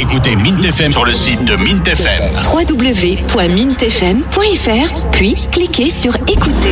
écouter Mint FM sur le site de Mint FM. www.mintfm.fr, puis cliquez sur écouter.